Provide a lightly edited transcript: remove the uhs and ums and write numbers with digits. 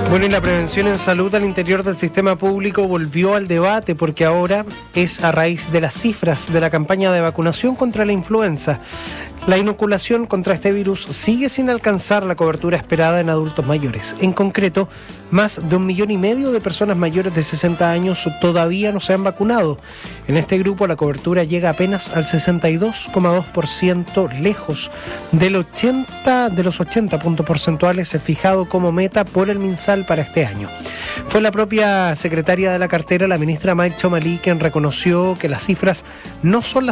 Bueno, y la prevención en salud al interior del sistema público volvió al debate porque ahora es a raíz de las cifras de la campaña de vacunación contra la influenza. La inoculación contra este virus sigue sin alcanzar la cobertura esperada en adultos mayores. En concreto, más de 1,5 millones de personas mayores de 60 años todavía no se han vacunado. En este grupo la cobertura llega apenas al 62,2%, lejos de los 80 puntos porcentuales fijado como meta por el MinSal para este año. Fue la propia secretaria de la cartera, la ministra Maite Chomalí, quien reconoció que las cifras no son las